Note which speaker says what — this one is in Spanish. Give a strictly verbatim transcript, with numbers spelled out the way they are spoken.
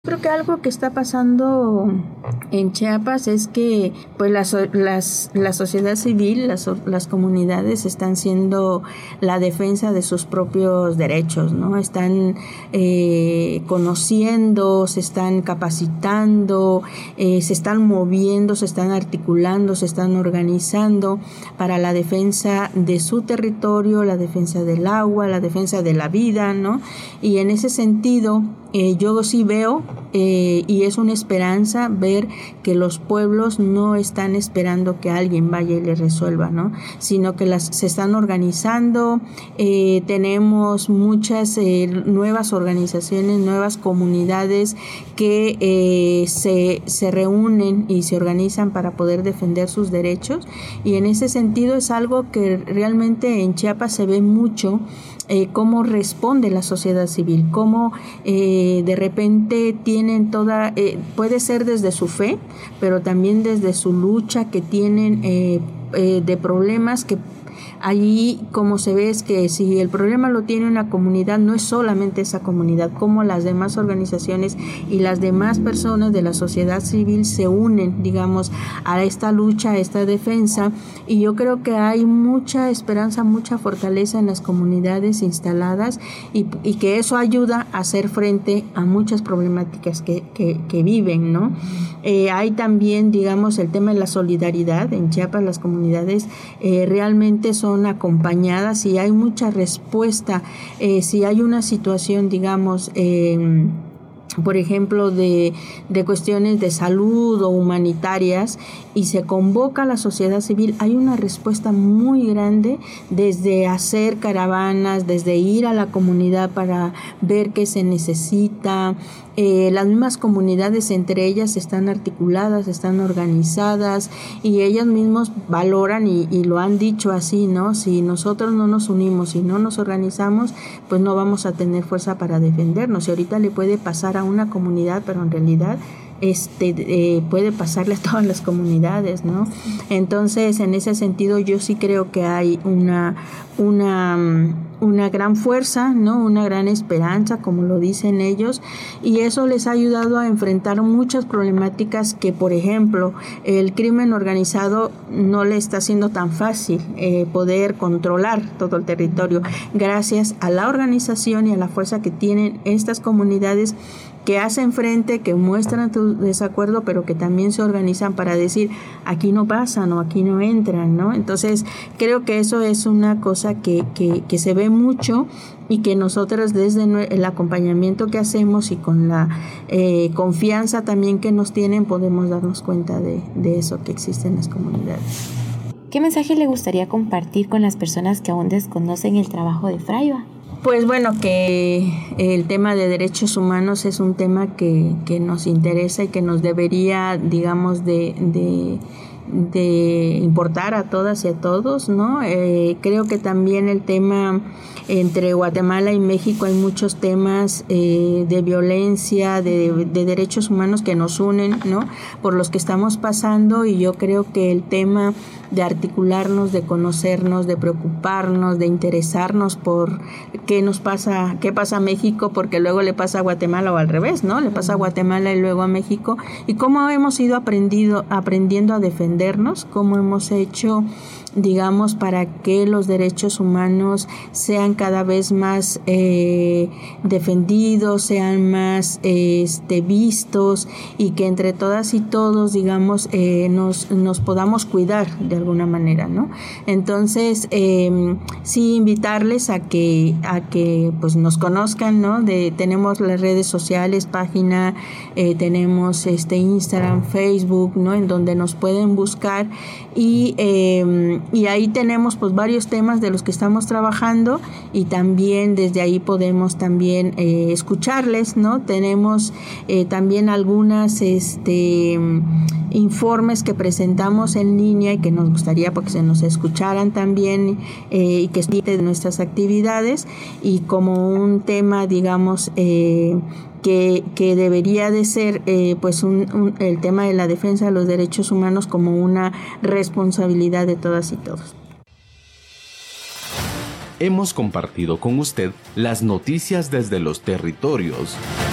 Speaker 1: Creo que algo que está pasando en Chiapas es que pues la, las, la sociedad civil, las, las comunidades están siendo la defensa de sus propios derechos, ¿no? Están eh, conociendo, se están capacitando, eh, se están moviendo, se están articulando, se están organizando para la defensa de su territorio, la defensa del agua, la defensa de la vida, ¿no? Y en ese sentido, eh, yo sí veo Eh, y es una esperanza ver que los pueblos no están esperando que alguien vaya y les resuelva, ¿no? Sino que las se están organizando, eh, tenemos muchas eh, nuevas organizaciones, nuevas comunidades que eh, se, se reúnen y se organizan para poder defender sus derechos, y en ese sentido es algo que realmente en Chiapas se ve mucho. Eh, cómo responde la sociedad civil, cómo eh, de repente tienen toda, eh, puede ser desde su fe, pero también desde su lucha que tienen eh, eh, de problemas que allí como se ve es que si el problema lo tiene una comunidad, no es solamente esa comunidad, como las demás organizaciones y las demás personas de la sociedad civil se unen, digamos, a esta lucha, a esta defensa, y yo creo que hay mucha esperanza, mucha fortaleza en las comunidades instaladas y, y que eso ayuda a hacer frente a muchas problemáticas que, que, que viven, ¿no? Eh, hay también, digamos, el tema de la solidaridad. En Chiapas las comunidades eh, realmente son acompañadas y hay mucha respuesta. Eh, si hay una situación, digamos, eh, por ejemplo, de, de cuestiones de salud o humanitarias, y se convoca a la sociedad civil, hay una respuesta muy grande, desde hacer caravanas, desde ir a la comunidad para ver qué se necesita. Eh, las mismas comunidades entre ellas están articuladas, están organizadas, y ellas mismos valoran y, y lo han dicho así, ¿no? Si nosotros no nos unimos, si no nos organizamos, pues no vamos a tener fuerza para defendernos. Y ahorita le puede pasar a una comunidad, pero en realidad este eh, puede pasarle a todas las comunidades, ¿no? Entonces, en ese sentido, yo sí creo que hay una una una gran fuerza, ¿no? Una gran esperanza, como lo dicen ellos, y eso les ha ayudado a enfrentar muchas problemáticas que, por ejemplo, el crimen organizado no le está haciendo tan fácil eh, poder controlar todo el territorio, gracias a la organización y a la fuerza que tienen estas comunidades, que hacen frente, que muestran tu desacuerdo, pero que también se organizan para decir, aquí no pasan o aquí no entran, ¿no? Entonces, creo que eso es una cosa que, que, que se ve mucho, y que nosotros desde el acompañamiento que hacemos y con la eh, confianza también que nos tienen, podemos darnos cuenta de, de eso que existe en las comunidades.
Speaker 2: ¿Qué mensaje le gustaría compartir con las personas que aún desconocen el trabajo de Fraiba?
Speaker 1: Pues bueno, que el tema de derechos humanos es un tema que, que nos interesa y que nos debería, digamos, de, de, de importar a todas y a todos, ¿no? Eh, creo que también el tema entre Guatemala y México, hay muchos temas eh, de violencia, de, de derechos humanos que nos unen, ¿no? Por los que estamos pasando, y yo creo que el tema de articularnos, de conocernos, de preocuparnos, de interesarnos por qué nos pasa, qué pasa a México, porque luego le pasa a Guatemala, o al revés, ¿no? Le pasa a Guatemala y luego a México, y cómo hemos ido aprendido, aprendiendo a defendernos, cómo hemos hecho, digamos, para que los derechos humanos sean cada vez más eh, defendidos, sean más eh, este, vistos, y que entre todas y todos, digamos, eh, nos, nos podamos cuidar de alguna manera, ¿no? Entonces, eh, sí invitarles a que, a que pues nos conozcan, ¿no? De, tenemos las redes sociales, página, eh, tenemos este Instagram, Facebook, ¿no? En donde nos pueden buscar, y eh, y ahí tenemos pues varios temas de los que estamos trabajando, y también desde ahí podemos también eh, escucharles, ¿no? Tenemos eh, también algunas este informes que presentamos en línea y que nos gustaría porque se nos escucharan también eh, y que expliquen de nuestras actividades, y como un tema, digamos, eh, que, que debería de ser eh, pues un, un, el tema de la defensa de los derechos humanos como una responsabilidad de todas y todos.
Speaker 3: Hemos compartido con usted las noticias desde los territorios.